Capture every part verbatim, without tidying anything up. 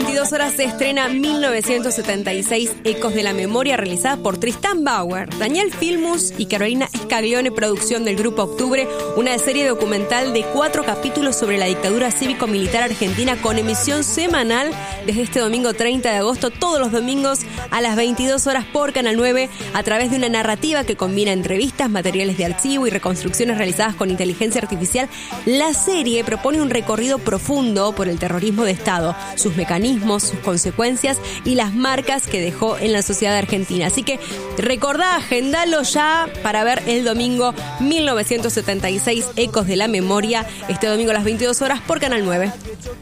veintidós horas se estrena mil novecientos setenta y seis, Ecos de la Memoria, realizada por Tristán Bauer, Daniel Filmus y Carolina Scaglione, producción del Grupo Octubre, una serie documental de cuatro capítulos sobre la dictadura cívico-militar argentina con emisión semanal desde este domingo treinta de agosto, todos los domingos a las veintidós horas por Canal nueve, a través de una narrativa que combina entrevistas, materiales de archivo y reconstrucciones realizadas con inteligencia artificial. La serie propone un recorrido profundo por el terrorismo de Estado, sus mecanismos, sus consecuencias y las marcas que dejó en la sociedad argentina. Así que recordá, agendalo ya para ver el domingo mil novecientos setenta y seis, Ecos de la Memoria, este domingo a las veintidós horas por Canal nueve.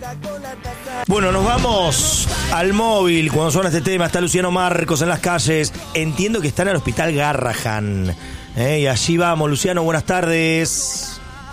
Bueno, nos vamos al móvil cuando suena este tema. Está Luciano Marcos en las calles. Entiendo que están al Hospital Garrahan. ¿eh? Y allí vamos. Luciano, buenas tardes.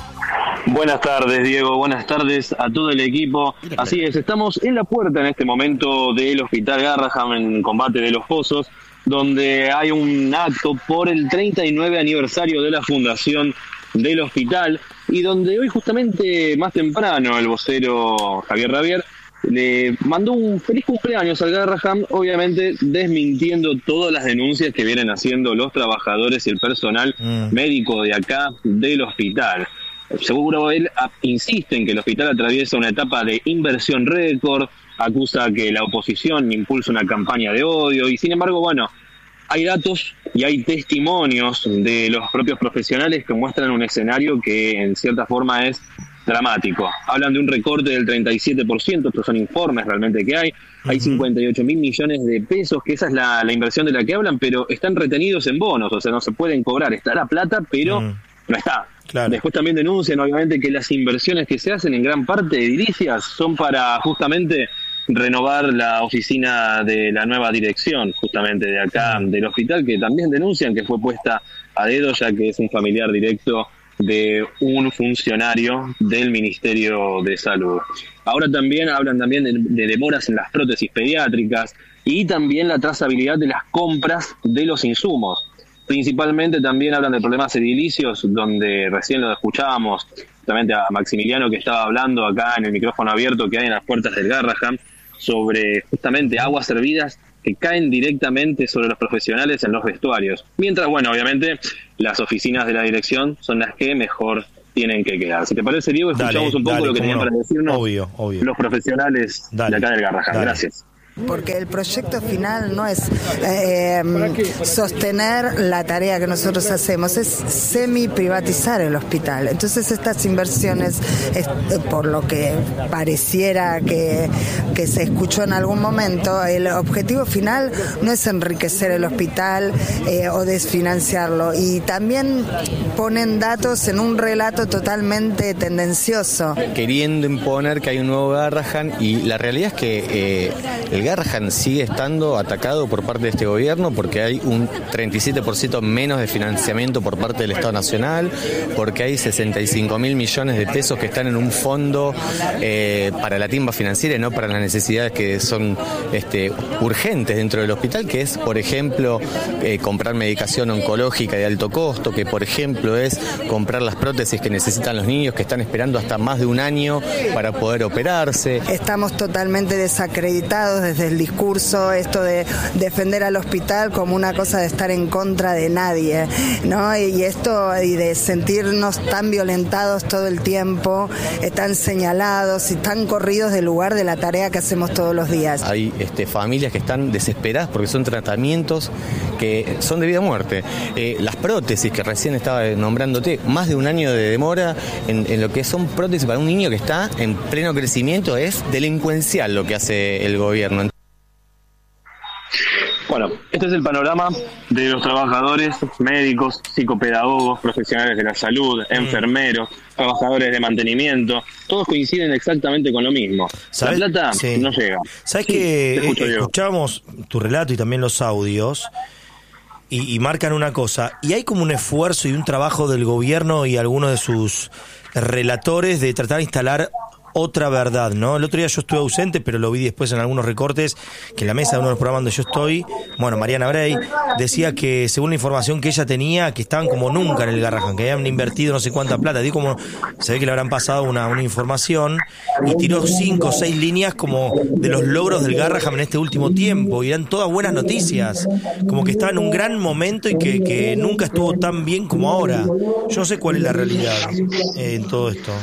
Buenas tardes, Diego. Buenas tardes a todo el equipo. Así es, estamos en la puerta en este momento del Hospital Garrahan en Combate de los Pozos, donde hay un acto por el treinta y nueve aniversario de la fundación del hospital y donde hoy justamente más temprano el vocero Javier Rabier le mandó un feliz cumpleaños al Garrahan, obviamente desmintiendo todas las denuncias que vienen haciendo los trabajadores y el personal mm. médico de acá del hospital. Seguro él insiste en que el hospital atraviesa una etapa de inversión récord, acusa que la oposición impulsa una campaña de odio y sin embargo, bueno, hay datos y hay testimonios de los propios profesionales que muestran un escenario que en cierta forma es dramático. Hablan de un recorte del treinta y siete por ciento, estos son informes realmente que hay, uh-huh. Hay cincuenta y ocho mil millones de pesos, que esa es la, la inversión de la que hablan, pero están retenidos en bonos, o sea, no se pueden cobrar, está la plata, pero uh-huh. no está. Claro. Después también denuncian obviamente que las inversiones que se hacen en gran parte edilicias son para justamente renovar la oficina de la nueva dirección justamente de acá del hospital, que también denuncian que fue puesta a dedo ya que es un familiar directo de un funcionario del Ministerio de Salud. Ahora también hablan también de, de demoras en las prótesis pediátricas y también la trazabilidad de las compras de los insumos. Principalmente también hablan de problemas edilicios, donde recién lo escuchábamos justamente a Maximiliano que estaba hablando acá en el micrófono abierto que hay en las puertas del Garrahan, sobre justamente aguas servidas que caen directamente sobre los profesionales en los vestuarios. Mientras, bueno, obviamente las oficinas de la dirección son las que mejor tienen que quedar. Si te parece, Diego, escuchamos dale, un poco dale, lo que tenían no. para decirnos obvio, obvio. los profesionales dale, de acá del Garrahan. Dale. Gracias. Porque el proyecto final no es eh, sostener la tarea que nosotros hacemos, es semi-privatizar el hospital. Entonces estas inversiones, es, por lo que pareciera que, que se escuchó en algún momento, el objetivo final no es enriquecer el hospital eh, o desfinanciarlo. Y también ponen datos en un relato totalmente tendencioso. Queriendo imponer que hay un nuevo Garrahan, y la realidad es que eh, el Garrahan sigue estando atacado por parte de este gobierno porque hay un treinta y siete por ciento menos de financiamiento por parte del Estado Nacional, porque hay sesenta y cinco mil millones de pesos que están en un fondo eh, para la timba financiera y no para las necesidades que son este, urgentes dentro del hospital, que es, por ejemplo, eh, comprar medicación oncológica de alto costo, que por ejemplo es comprar las prótesis que necesitan los niños que están esperando hasta más de un año para poder operarse. Estamos totalmente desacreditados desde el discurso, esto de defender al hospital como una cosa de estar en contra de nadie, ¿no? Y esto y de sentirnos tan violentados todo el tiempo, tan señalados y tan corridos del lugar de la tarea que hacemos todos los días. Hay este, familias que están desesperadas porque son tratamientos que son de vida o muerte. Eh, las prótesis que recién estaba nombrándote, más de un año de demora en, en lo que son prótesis para un niño que está en pleno crecimiento, es delincuencial lo que hace el gobierno. Bueno, este es el panorama de los trabajadores, médicos, psicopedagogos, profesionales de la salud, enfermeros, trabajadores de mantenimiento. Todos coinciden exactamente con lo mismo. ¿Sabes? La plata sí. no llega. ¿Sabes sí, que escuchábamos tu relato y también los audios y, y marcan una cosa? Y hay como un esfuerzo y un trabajo del gobierno y algunos de sus relatores de tratar de instalar otra verdad, ¿no? El otro día yo estuve ausente, pero lo vi después en algunos recortes, que en la mesa de uno de los programas donde yo estoy, bueno, Mariana Bray, decía que según la información que ella tenía, que estaban como nunca en el Garrahan, que habían invertido no sé cuánta plata, digo como, se ve que le habrán pasado una, una información, y tiró cinco o seis líneas como de los logros del Garrahan en este último tiempo, y eran todas buenas noticias, como que estaba en un gran momento y que, que nunca estuvo tan bien como ahora. Yo no sé cuál es la realidad eh, en todo esto.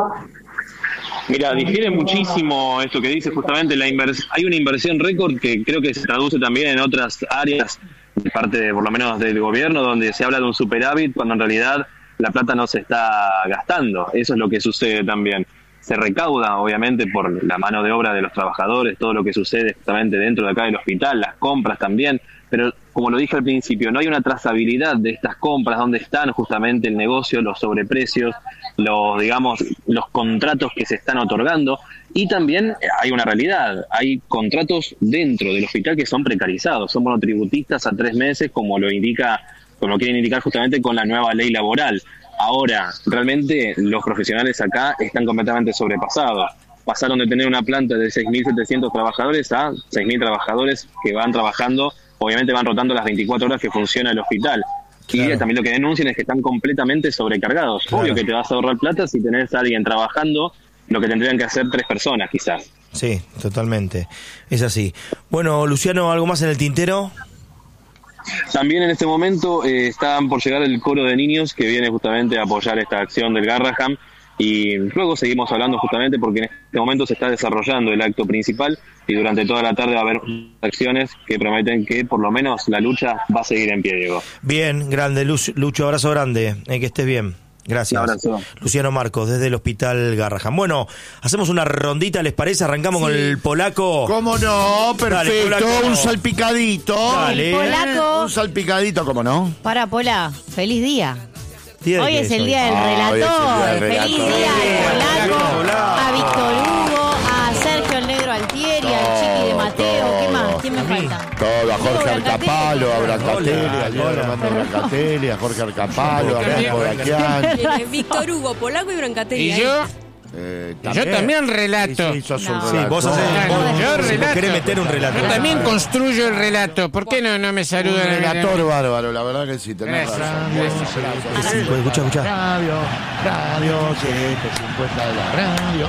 Mira, difiere muchísimo esto que dice justamente la invers- hay una inversión récord que creo que se traduce también en otras áreas de parte de, por lo menos del gobierno, donde se habla de un superávit cuando en realidad la plata no se está gastando. Eso es lo que sucede también. Se recauda obviamente por la mano de obra de los trabajadores, todo lo que sucede justamente dentro de acá del hospital, las compras también, pero como lo dije al principio, no hay una trazabilidad de estas compras, dónde están justamente el negocio, los sobreprecios, los, digamos, los contratos que se están otorgando, y también hay una realidad, hay contratos dentro del hospital que son precarizados, son monotributistas a tres meses, como lo indica, como lo quieren indicar justamente con la nueva ley laboral. Ahora, realmente los profesionales acá están completamente sobrepasados. Pasaron de tener una planta de seis mil setecientos trabajadores a seis mil trabajadores que van trabajando, obviamente van rotando las veinticuatro horas que funciona el hospital. Claro. Y también lo que denuncian es que están completamente sobrecargados. Claro. Obvio que te vas a ahorrar plata si tenés a alguien trabajando, lo que tendrían que hacer tres personas quizás. Sí, totalmente. Es así. Bueno, Luciano, ¿algo más en el tintero? También en este momento eh, están por llegar el coro de niños que viene justamente a apoyar esta acción del Garrahan, y luego seguimos hablando justamente porque en este momento se está desarrollando el acto principal y durante toda la tarde va a haber acciones que prometen que por lo menos la lucha va a seguir en pie, Diego. Bien, grande, Lucho, abrazo grande, eh, que estés bien. Gracias. Luciano Marcos, desde el Hospital Garrahan. Bueno, hacemos una rondita, ¿les parece? Arrancamos sí. con el polaco. ¿Cómo no? Perfecto. Dale, polaco. Un salpicadito. Dale. Polaco. Un salpicadito, ¿cómo no? Para, Pola, feliz día. Hoy es el día del relator. Feliz día al polaco, a Víctor Hugo, a Sergio el Negro Altieri, al Chiqui de Mateo. ¿Qué más? ¿Quién me falta? Todo, a Jorge Arcapalo, a Brancatelli, a Diego Armando Brancatelli, a Jorge Arcapalo, a Blanco Daquian. Víctor Hugo, Polaco y Brancatelli. ¿Y yo? Eh, ¿también? Yo también relato. Sí, sí, sos no. un relato. Sí, vos haces, no, vos, yo vos relato. querés meter un relato. Yo también construyo el relato. ¿Por qué no, no me saludan? Un relator bárbaro, la verdad que sí, tenés Eso, razón. eso, Gracias. Sí, pues, escucha, escucha. Radio, radio, ciento cincuenta de la radio.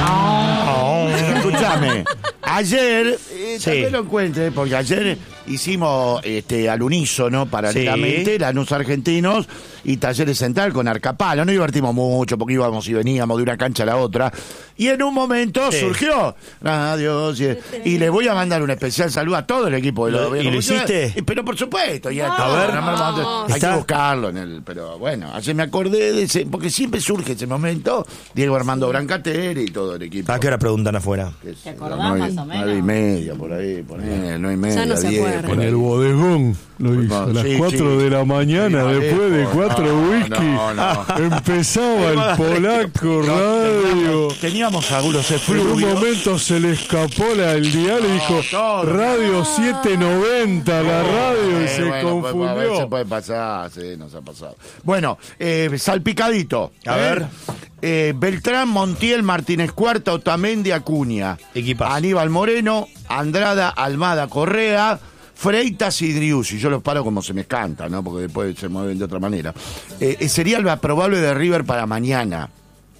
Oh. Escuchame, ayer, eh, Sí. también lo encuentre, porque ayer hicimos este, al unísono, paralelamente, Sí. Lanús Argentinos y Talleres Central con Arcapalo. Nos divertimos mucho porque íbamos y veníamos de una cancha a la otra. Y en un momento Sí. surgió Radio, sí, y les voy a mandar un especial saludo a todo el equipo de los ¿Y lo hiciste? Pero por supuesto, ya No. todo, A ver. no, hay ¿Está? que buscarlo en el, pero bueno, ayer me acordé de ese, porque siempre surge ese momento, Diego Armando Brancatelli y todo el equipo. ¿A qué hora preguntan afuera? ¿Te acordás más o menos? Nueve y media, por ahí, por ahí, nueve y media, Ya no se diez, acuerda. por En ahí. el bodegón lo hizo, a las Sí, cuatro sí. de la mañana, Sí, después de lejos. cuatro No, whisky, no, no. empezaba el polaco radio. Teníamos algunos En un efluvios. momento se le escapó la, el dial y dijo todo. Radio setecientos noventa, la radio, y Eh, se bueno, pues, a veces confundió. puede pasar, sí, nos ha pasado. Bueno, eh, salpicadito. A ver. Eh, Beltrán, Montiel, Martínez Cuarta, Otamendi, Acuña. Equipazo. Aníbal Moreno, Andrada, Almada, Correa, Freitas y Driussi. Yo los paro como se me canta, ¿no? Porque después se mueven de otra manera. Eh, sería lo probable de River para mañana.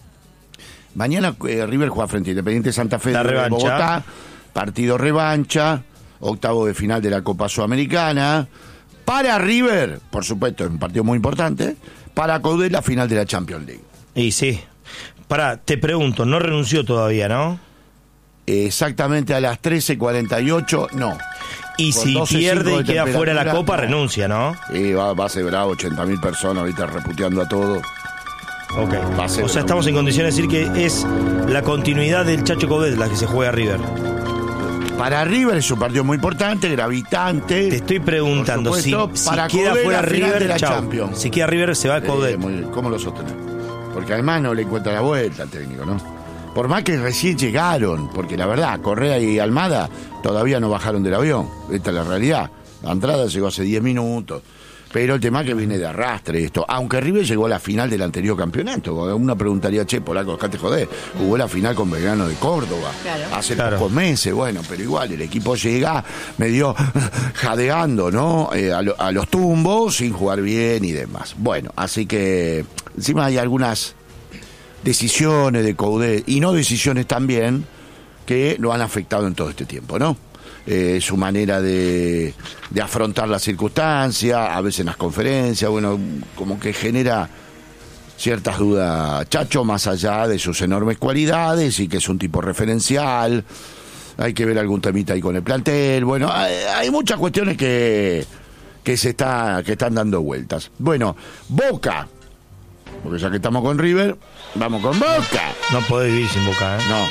Mañana eh, River juega frente a Independiente Santa Fe La de revancha. Bogotá. Partido revancha. Octavo de final de la Copa Sudamericana. Para River, por supuesto, es un partido muy importante. Para Coudet, la final de la Champions League. Y sí. Pará, te pregunto, no renunció todavía, ¿no? Exactamente a las trece cuarenta y ocho, no. Y Con si doce punto pierde cinco y de queda fuera la temperatura, copa, no. renuncia, ¿no? Y va, va a ser bravo, ochenta mil personas ahorita reputeando a todo. Ok. Va a ser O sea, bravo. estamos en condiciones de decir que es la continuidad del Chacho Coudet la que se juega a River. Para River es un partido muy importante, gravitante. Te estoy preguntando, Por si, supuesto, si para queda Coudet, fuera la final River, de la chau. Champions. Si queda River, se va a Eh, Coudet. muy bien. ¿Cómo lo sostener? Porque además no le encuentra la vuelta al técnico, ¿no? Por más que recién llegaron, porque la verdad, Correa y Almada todavía no bajaron del avión. Esta es la realidad. La entrada llegó hace diez minutos. Pero el tema que viene de arrastre esto. Aunque River llegó a la final del anterior campeonato. Uno preguntaría, che, Polaco, acá te jodés. Jugó la final con Belgrano de Córdoba. Claro. Hace claro. pocos meses. Bueno, pero igual el equipo llega medio jadeando, ¿no? Eh, a, lo, a los tumbos, sin jugar bien y demás. Bueno, así que encima hay algunas decisiones de Coudet y no decisiones también que lo han afectado en todo este tiempo, ¿no? Eh, su manera de, de afrontar la circunstancia, a veces en las conferencias, bueno, como que genera ciertas dudas, Chacho, más allá de sus enormes cualidades y que es un tipo referencial. Hay que ver algún temita ahí con el plantel. Bueno, hay, hay muchas cuestiones que, que se está, que están dando vueltas. Bueno, Boca, porque ya que estamos con River, vamos con Boca. No podés vivir sin Boca, ¿eh? No.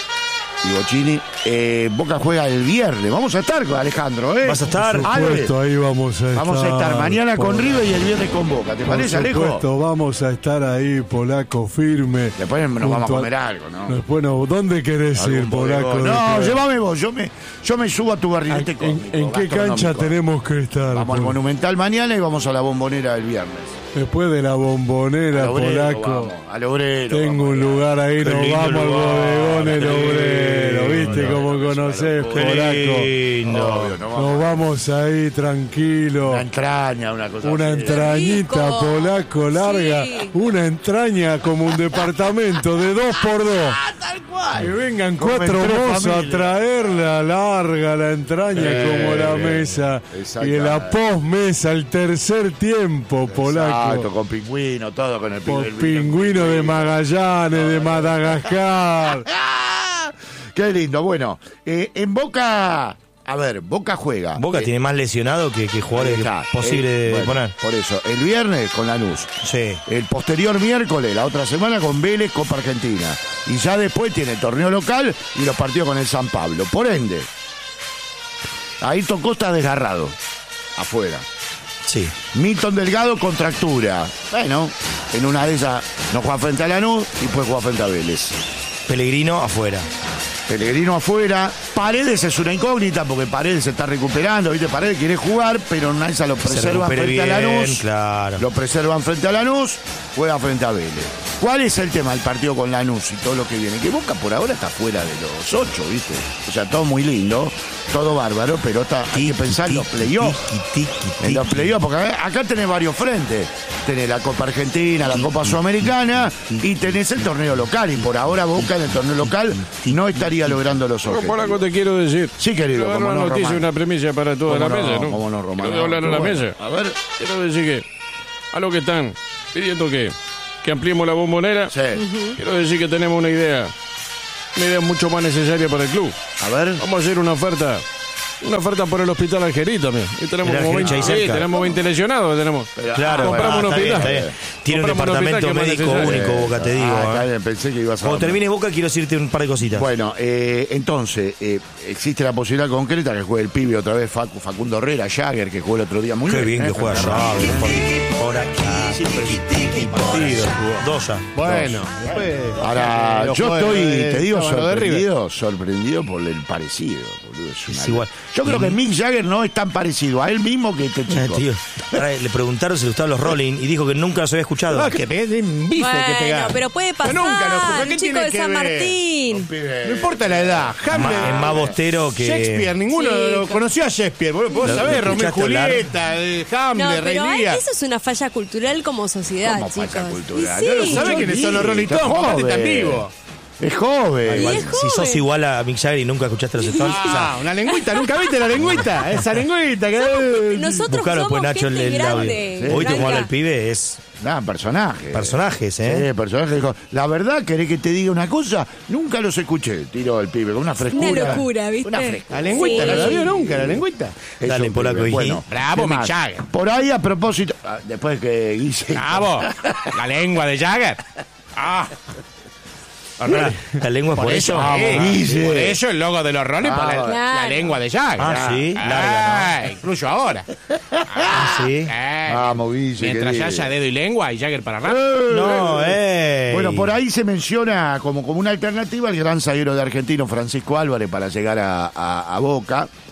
Y Bocini, eh, Boca juega el viernes. Vamos a estar con Alejandro, ¿eh? ¿Vas a estar? Por supuesto, ahí vamos a estar. Vamos a estar mañana por... con River y el viernes con Boca. ¿Te por parece, Alejo? Por supuesto, vamos a estar ahí, Polaco, firme. Después nos vamos a comer a... algo, ¿no? Después, no, ¿dónde querés ir, Polaco? No, llévame vos. Yo me, yo me subo a tu barrilete cómico. ¿En, en qué cancha tenemos que estar? Vamos por... al Monumental mañana y vamos a la Bombonera el viernes. Después de la Bombonera, al obrero, Polaco. Vamos, al obrero. Tengo vamos, un lugar ahí, nos vamos al bodegón el obrero. ¿Viste no, cómo conocés, Polaco? No, no, nos vamos ahí tranquilo. Una entraña, una cosa Una así. entrañita, Polaco, larga. Sí. Una entraña como un departamento de dos por dos. Tal cual. Que vengan cuatro mozos a traerla larga, la entraña eh, como la mesa. Y en la posmesa, el tercer tiempo, Polaco. Exacto, con pingüino, todo con el pingüino. Pingüino de Magallanes, de Madagascar. Qué lindo. Bueno, eh, en Boca, a ver, Boca juega. Boca eh, tiene más lesionado que, que jugadores está, posible eh, de bueno, poner. Por eso, el viernes con Lanús. Sí. El posterior miércoles, la otra semana con Vélez, Copa Argentina. Y ya después tiene el torneo local y los partidos con el San Pablo. Por ende, Ayrton Costa desgarrado, afuera. Sí. Milton Delgado, contractura. Bueno, en una de esas no juega frente a Lanús y puede jugar frente a Vélez. Pellegrino afuera. Pellegrino afuera. Paredes es una incógnita porque Paredes se está recuperando, ¿viste? Paredes quiere jugar, pero en una de esas lo preservan frente bien, a Lanús. Claro. Lo preservan frente a Lanús, juega frente a Vélez. ¿Cuál es el tema del partido con Lanús y todo lo que viene? Que Boca por ahora está fuera de los ocho, ¿viste? O sea, todo muy lindo, todo bárbaro, pero está, hay que pensar en los playoffs. En los playoffs, porque acá tenés varios frentes. Tenés la Copa Argentina, la Copa Sudamericana y tenés el torneo local. Y por ahora Boca en el torneo local no estaría logrando los objetivos. Polaco, te quiero decir. Sí, querido. Quiero dar una no, noticia, Román. una premisa para toda la no, mesa, ¿no? ¿Cómo no, Román? Quiero hablar a la bueno. mesa. A ver. Quiero decir que a lo que están pidiendo que, que ampliemos la Bombonera, Sí. uh-huh. quiero decir que tenemos una idea. Una idea mucho más necesaria para el club. A ver. Vamos a hacer una oferta. Una oferta por el hospital Algerí también. Y tenemos El como Algerí veinte, ahí sí, tenemos veinte lesionados. Tenemos. Claro, compramos bueno, un está hospital. bien, está bien. Tiene un Compramos departamento hospital que es médico más único, necesario. Boca, te digo. Ah, ¿eh? está bien, pensé que ibas a... Cuando termine Boca quiero decirte un par de cositas. Bueno, eh, entonces, eh, existe la posibilidad concreta que juegue el pibe otra vez Facu, Facundo Herrera, Jagger, que jugó el otro día muy Qué bien. bien que juega Jagger. Por aquí, siempre partido, dos ya. Bueno, Ahora, Los yo estoy, jugadores te digo, estaban lo de sorprendido, sorprendido por el parecido, boludo. Es una- Es igual. Yo creo Y- que Mick Jagger no es tan parecido a él mismo que este Eh, chico. tío, ahora le preguntaron si le gustaban los Rolling y dijo que nunca los había escuchado. Ah, que pegué un bife que Bueno, pegar. pero puede pasar. Pero nunca nos jugó. ¿Qué un chico tiene de que San ver? Martín. No importa la edad. Hamlet. Ma- es más bostero que... Shakespeare, ninguno Sí, lo claro. conoció a Shakespeare. Vos, vos ¿Lo- sabés, lo Romeo y escuchaste hablar? Julieta, eh, No, Hamlet, Rey pero hay- Lear. eso es una falla cultural como sociedad, ¿Cómo chicos. falla cultural? Y No lo sí. ¿Sabés quiénes son los Rolling Está Stones? Aparte joven. están vivos. Es joven. Y es Si joven. sos igual a Mick Jagger y nunca escuchaste los Stones, o sea, Ah, una lengüita. ¿Nunca viste la lengüita? Esa lengüita que... Nosotros buscalo somos después, Nacho, el, gente el audio. grande. ¿Oíste cómo habla Blanca. el pibe? Es Nada, personaje. personajes, ¿eh? Sí, personaje. Dijo, la verdad, ¿querés que te diga una cosa? Nunca los escuché. Tiró el pibe con una frescura. Una locura, ¿viste? Una frescura. La lengüita, Sí. ¿no la vio nunca la lengüita? Es Dale, un Polaco, pibe. y- Bueno, Bravo, ¿qué Mick más? Jagger. Por ahí, a propósito, ah, después que Guise... Bravo. La lengua de Jagger. Ah. La, la lengua es Por por eso, eso. eh, Guille. por eso el logo de los Rolling, por la, Claro. la lengua de Jagger. Ah, sí, larga, Ah, incluso ahora. Ah, sí. Eh, Vamos, Guille, Mientras querido. haya dedo y lengua y Jagger para atrás. No, eh. Bueno, por ahí se menciona como, como una alternativa el gran zaguero de Argentino, Francisco Álvarez, para llegar a, a- a Boca.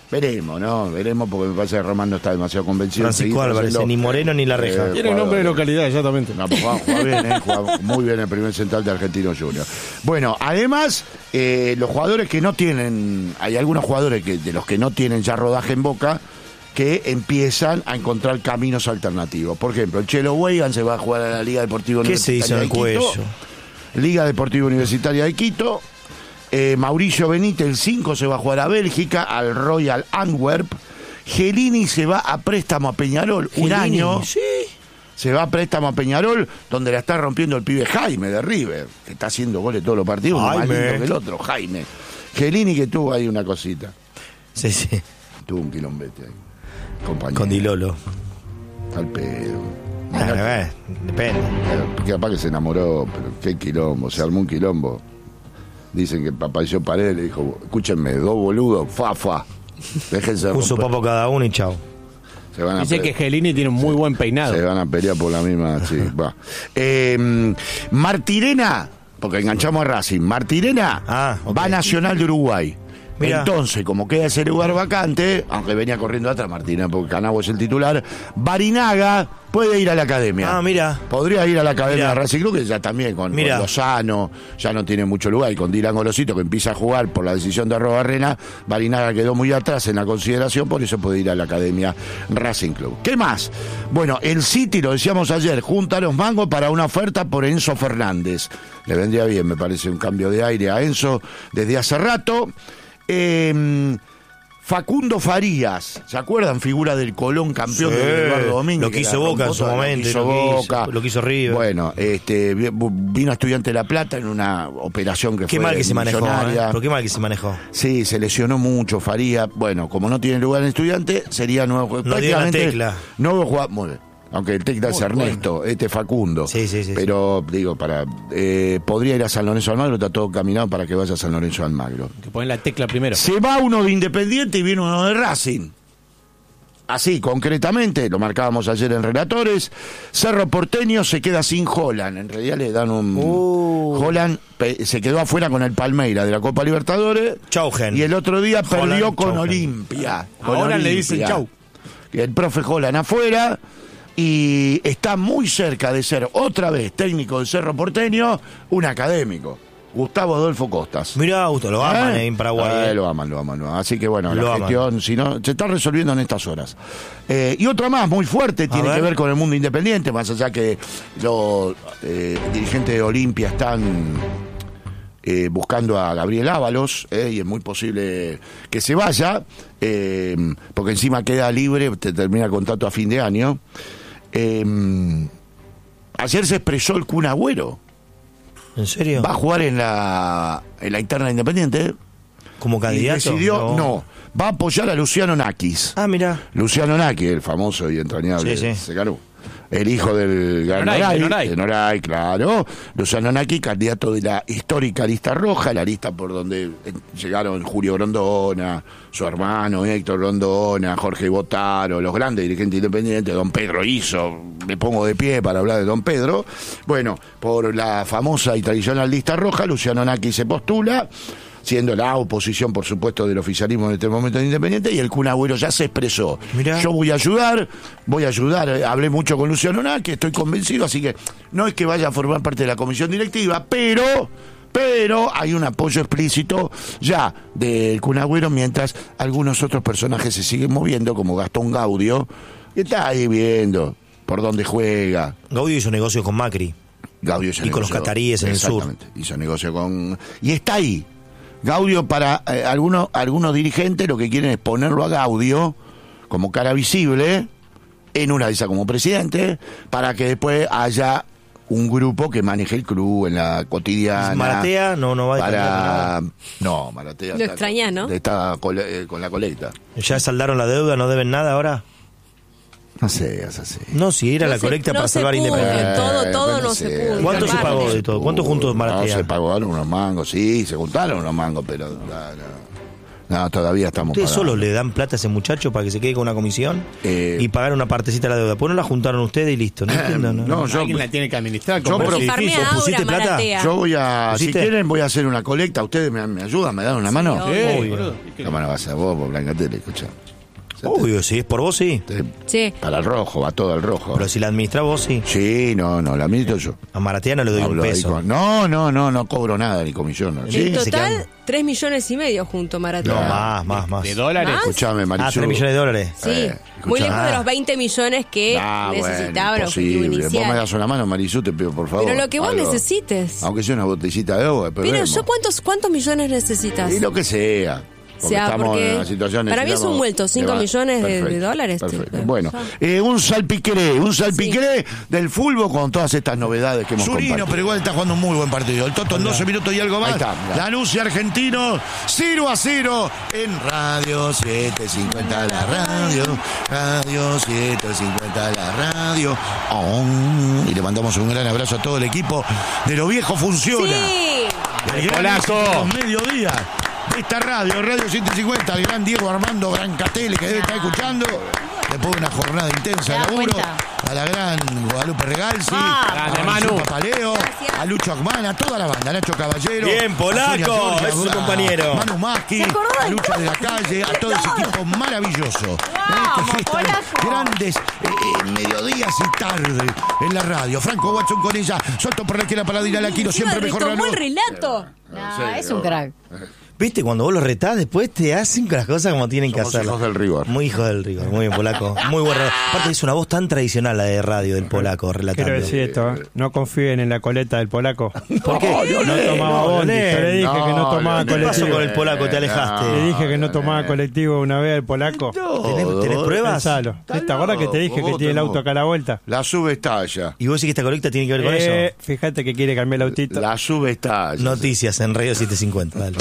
Veremos, ¿no? Veremos porque me parece que Román no está demasiado convencido. Francisco Álvarez, ni Moreno ni La Reja. Eh, Tiene nombre de localidad, exactamente. No, pues juega, juega bien, ¿eh? Juega muy bien el primer central de Argentino Junior. Bueno, además, eh, los jugadores que no tienen, hay algunos jugadores que de los que no tienen ya rodaje en Boca, que empiezan a encontrar caminos alternativos. Por ejemplo, el Chelo Weigan se va a jugar a la Liga Deportiva ¿Qué se hizo Universitaria en el de Quito. cuello? Liga Deportiva Universitaria de Quito. Eh, Mauricio Benítez, el cinco, se va a jugar a Bélgica, al Royal Antwerp. Gelini se va a préstamo a Peñarol, un Gelini, año. sí. Se va a préstamo a Peñarol, donde la está rompiendo el pibe Jaime de River, que está haciendo goles todos los partidos, uno más Jaime. lindo que el otro, Jaime. Gelini, que tuvo ahí una cosita. Sí, sí. Tuvo un quilombete ahí. Compañero. Con Dilolo. Al pedo. Ah, eh, depende. Porque capaz que se enamoró, pero qué quilombo, se armó un quilombo. Dicen que Papayo Paredes le dijo, escúchenme, dos boludos, fa, fa. Déjense Un sopapo cada uno y chao. Se van a Dice pe- que Gelini tiene un muy se- buen peinado. Se van a pelear por la misma, sí, va. Eh, Martirena, porque enganchamos a Racing, Martirena Ah, ok. va a Nacional de Uruguay. Mirá. Entonces, como queda ese lugar vacante, aunque venía corriendo atrás Martina, porque Canabo es el titular, Barinaga puede ir a la academia. Ah, mira. Podría ir a la academia Mirá. de Racing Club, que ya también con, con Mirá. Lozano, ya no tiene mucho lugar, y con Dylan Golosito, que empieza a jugar por la decisión de Arrobarrena, Barinaga quedó muy atrás en la consideración, por eso puede ir a la academia Racing Club. ¿Qué más? Bueno, el City, lo decíamos ayer, junta los mangos para una oferta por Enzo Fernández. Le vendría bien, me parece, un cambio de aire a Enzo desde hace rato. Eh, Facundo Farías, ¿se acuerdan? Figura del Colón, campeón Sí, de Eduardo Domínguez. lo que quiso la Boca en rompió su toda, momento, Lo quiso lo quiso- Boca. lo quiso River. Bueno, este, vino a Estudiante de La Plata en una operación que Qué fue mal que se manejó, millonaria. ¿eh? Pero qué mal que se manejó. Sí, se lesionó mucho Farías. Bueno, como no tiene lugar en Estudiante, sería nuevo. No dio la tecla. Nuevo jugador. Muy bien. Aunque el tecla es Ernesto, este Facundo. Sí, sí, sí, Pero, digo, para eh, podría ir a San Lorenzo Almagro, está todo caminado para que vaya a San Lorenzo Almagro. Que ponen la tecla primero. Se va uno de Independiente y viene uno de Racing. Así, concretamente, lo marcábamos ayer en Relatores, Cerro Porteño se queda sin Holland. En realidad le dan un... Uh. Holland pe- se quedó afuera con el Palmeira de la Copa Libertadores. Chaugen. Y el otro día Holland, perdió con Chaugen. Olimpia. Con Ahora le dicen Olimpia. chau. El profe Holland afuera y está muy cerca de ser otra vez técnico del Cerro Porteño, un académico. Gustavo Adolfo Costas. Mirá, Augusto, lo aman eh, en Paraguay. Eh, eh. lo aman, lo aman, lo aman. Así que bueno, Lo la aman. gestión, si no, se está resolviendo en estas horas. Eh, y otra más, muy fuerte, tiene ver. que ver con el mundo independiente, más allá que los eh, dirigentes de Olimpia están eh, buscando a Gabriel Ábalos, eh, y es muy posible que se vaya, eh, porque encima queda libre, te termina el contrato a fin de año. Eh, ayer se expresó el Kun Agüero. ¿En serio? Va a jugar en la, en la interna independiente. ¿Como Y candidato? decidió, no. va a apoyar a Luciano Nakis. Ah, mira. Luciano Nakis, el famoso y entrañable Sí, sí. Segarú. El hijo del gran Noray, Noray, de Noray. de Noray, claro. Luciano Nakis, candidato de la histórica lista roja, la lista por donde eh, llegaron Julio Grondona, su hermano Héctor Grondona, Jorge Botaro, los grandes dirigentes independientes, don Pedro Hizo, me pongo de pie para hablar de don Pedro. Bueno, por la famosa y tradicional lista roja, Luciano Nakis se postula, siendo la oposición, por supuesto, del oficialismo en este momento de Independiente, y el Kun Agüero ya se expresó. Mirá. Yo voy a ayudar, voy a ayudar, eh, hablé mucho con Luciano Nakis, estoy convencido, así que no es que vaya a formar parte de la comisión directiva, pero... Pero hay un apoyo explícito ya del Kun Agüero, mientras algunos otros personajes se siguen moviendo, como Gastón Gaudio, que está ahí viendo por dónde juega. Gaudio hizo negocio con Macri. Gaudio hizo Y con los negocio- cataríes en el sur. Exactamente, hizo negocio con... Y está ahí. Gaudio, para eh, algunos, algunos dirigentes lo que quieren es ponerlo a Gaudio como cara visible, en una de esas como presidente, para que después haya un grupo que maneje el club en la cotidiana. Maratea no, no va a para... No, Maratea Lo extrañás, ¿no? está cole- eh, con la colecta. ¿Ya saldaron la deuda? ¿No deben nada ahora? No sé, es así. No, si era No la se- colecta no para se salvar pudo. Independiente. Todo, todo bueno, no se sí. pudo. ¿Cuánto se Salvar. pagó de todo? ¿Cuánto juntó No, Maratea? se pagaron unos mangos, sí, se juntaron unos mangos, pero no, no. No, todavía estamos ¿Ustedes pagando. solo le dan plata a ese muchacho para que se quede con una comisión Eh, y pagar una partecita de la deuda? ¿Pues no la juntaron ustedes y listo? No entiendo. No, no, yo, Alguien la tiene que administrar. yo como pro- es. Farmea ¿Vos Aura, pusiste plata? Maratea. yo voy a, si ¿Pusiste? quieren, voy a hacer una colecta. ¿Ustedes me, me ayudan? ¿Me dan una mano? obvio. Eh, Obvio. boludo. La mano va a ser vos, por Blanca Tele, escuchá. Obvio, si es por vos, sí. Sí. Para el rojo, va todo al rojo. Pero si la administras vos, sí. Sí, no, no, la administro yo. A Maratea no le doy Hablo un ahí peso. con- No, no, no, no cobro nada ni comisión. No. Sí, En se total, quedan- tres millones y medio junto Maratea. No, más, más, más. ¿De dólares? ¿Más? Escuchame, Ah, Marichu. tres millones de dólares. Sí, Eh, muy escuchá. lejos de los veinte millones que Ah, necesitaba bueno, el objetivo imposible. Vos me inicial. das una mano, Marichu, te pido por favor. Pero lo que vos algo. necesites. Aunque sea una botellita de agua, después Pero vemos. yo, ¿cuántos, ¿cuántos millones necesitas? Y lo que sea. Porque O sea, estamos porque en una situación... para mí es un necesitamos- vuelto, cinco de- millones de- de Perfecto, dólares, perfecto. sí. Bueno, Ya. eh, un salpiqueré, un salpiqueré del fútbol con todas estas novedades que hemos Zurino, compartido. pero igual está jugando un muy buen partido. El Toto en doce minutos y algo más. Ahí está, mirá. Lanús y Argentino, cero a cero en Radio setecientos cincuenta, la radio. Radio setecientos cincuenta, la radio. Oh, y le mandamos un gran abrazo a todo el equipo de Lo Viejo Funciona. Sí. El gran Polaco. éxito de los mediodía de esta radio, Radio ciento cincuenta, el gran Diego Armando Brancatelli que debe estar escuchando. Después de una jornada intensa ¿Te de das laburo, cuenta? a la gran Guadalupe Regalsi, Ah, a grande, Mauricio Manu. Papaleo, Gracias. a Lucho Agman, a toda la banda, a Nacho Caballero. Bien, a Polaco, Sonia Giorgia, es un a compañero. Manu Maschi, ¿Te acordás a del Lucha de la Calle, a todo ese equipo maravilloso. Eh, que gestan Polaco. grandes eh, eh, mediodías y tardes en la radio. Franco Watson con ella, suelto por la izquierda para Dina Laquino, Encima siempre mejor la retomó luz. el relato. No, es un crack. ¿Viste? Cuando vos los retás, después te hacen las cosas como tienen que Somos hacerlas. hijos del rigor. Muy hijos del rigor. Muy bien, Polaco. Muy buen radio. Aparte, es una voz tan tradicional la de radio del Polaco relatando. Quiero decir esto, ¿eh? No confíen en la coleta del polaco. ¿Por qué? No tomaba No, bondi. Leonel. Yo le dije que no No, tomaba Leonel. ¿Qué pasó colectivo. con el Polaco? ¿Te alejaste? Le dije que no tomaba colectivo una vez el polaco. ¿Tenés, tenés pruebas? Pensalo. ¿Te acuerdas que te dije que vos tiene el tenés- auto acá a la vuelta? La subestalla. ¿Y vos decís que esta colecta tiene que ver con Eh, eso? fíjate que quiere cambiar el autito. La subestalla. Noticias en Radio setecientos cincuenta. Dale.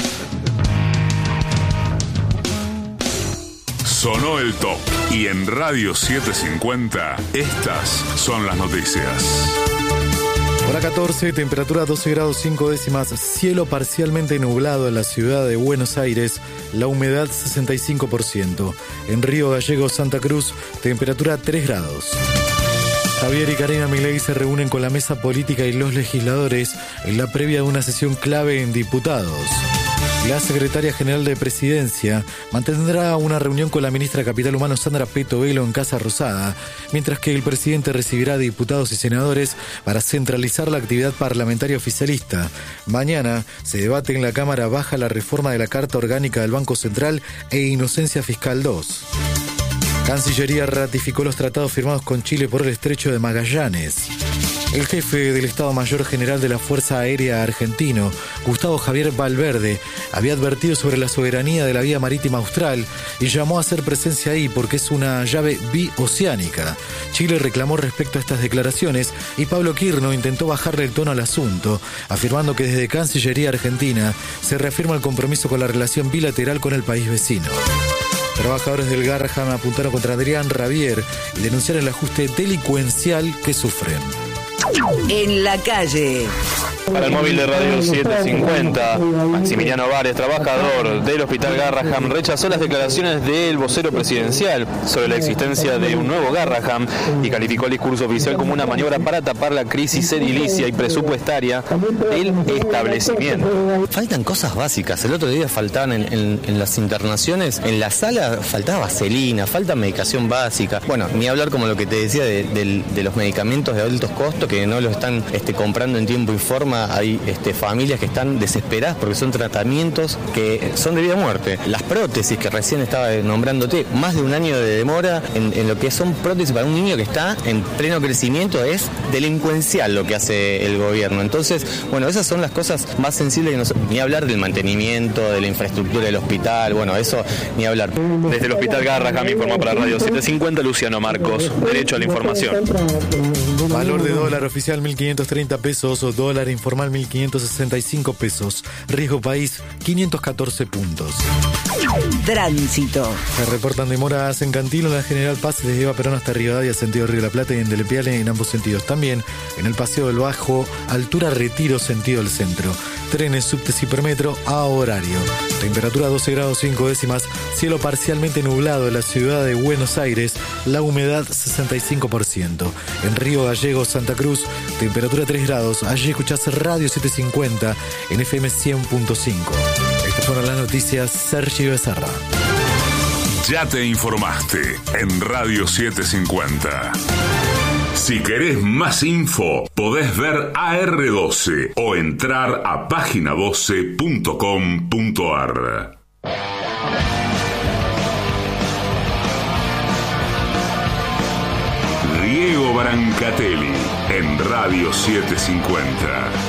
Sonó el top y en Radio setecientos cincuenta estas son las noticias. Hora catorce, temperatura doce grados cinco décimas, cielo parcialmente nublado en la ciudad de Buenos Aires, la humedad sesenta y cinco por ciento. En Río Gallegos, Santa Cruz, temperatura tres grados. Javier y Karina Milei se reúnen con la mesa política y los legisladores en la previa de una sesión clave en diputados. La secretaria general de Presidencia mantendrá una reunión con la ministra de Capital Humano Sandra Peto Velo en Casa Rosada, mientras que el presidente recibirá a diputados y senadores para centralizar la actividad parlamentaria oficialista. Mañana se debate en la Cámara Baja la reforma de la Carta Orgánica del Banco Central e Inocencia Fiscal dos. Cancillería ratificó los tratados firmados con Chile por el Estrecho de Magallanes. El jefe del Estado Mayor General de la Fuerza Aérea Argentino, Gustavo Javier Valverde, había advertido sobre la soberanía de la vía marítima austral y llamó a hacer presencia ahí porque es una llave bioceánica. Chile reclamó respecto a estas declaraciones y Pablo Quirno intentó bajarle el tono al asunto, afirmando que desde Cancillería Argentina se reafirma el compromiso con la relación bilateral con el país vecino. Trabajadores del Garrahan apuntaron contra Adrián Rabier y denunciaron el ajuste delincuencial que sufren. En la calle. Para el móvil de Radio setecientos cincuenta, Maximiliano Vares, trabajador del Hospital Garrahan, rechazó las declaraciones del vocero presidencial sobre la existencia de un nuevo Garrahan y calificó el discurso oficial como una maniobra para tapar la crisis edilicia y presupuestaria del establecimiento. Faltan cosas básicas. El otro día faltaban en, en- en las internaciones, en la sala faltaba vaselina, falta medicación básica. Bueno, ni hablar como lo que te decía de, del- de los medicamentos de altos costos que no los están este, comprando en tiempo y forma. Hay este, familias que están desesperadas porque son tratamientos que son de vida o muerte. Las prótesis que recién estaba nombrándote, más de un año de demora en, en lo que son prótesis para un niño que está en pleno crecimiento, es delincuencial lo que hace el gobierno. Entonces, bueno, esas son las cosas más sensibles que nos, ni hablar del mantenimiento, de la infraestructura del hospital, bueno, eso ni hablar. Desde el Hospital Garrahan informó para Radio setecientos cincuenta Luciano Marcos, Derecho a la Información. Valor de dólar oficial mil quinientos treinta pesos o dólar informal mil quinientos sesenta y cinco pesos. Riesgo país quinientos catorce puntos. Tránsito. Se reportan demoras en Cantilo, en la General Paz desde Eva Perón hasta Rivadavia, sentido Río de la Plata, y en Delepiale en ambos sentidos. También en el Paseo del Bajo, altura Retiro, sentido del centro. trenes, subtes y permetro a horario. Temperatura doce grados cinco décimas, cielo parcialmente nublado en la ciudad de Buenos Aires, la humedad sesenta y cinco por ciento. En Río Gallegos, Santa Cruz, temperatura tres grados. Allí escuchás Radio setecientos cincuenta en F M cien punto cinco. Estas fueron las noticias. Sergio Becerra. Ya te informaste en Radio setecientos cincuenta. Si querés más info, podés ver A R doce o entrar a página doce punto com punto ar. Diego Brancatelli en Radio setecientos cincuenta.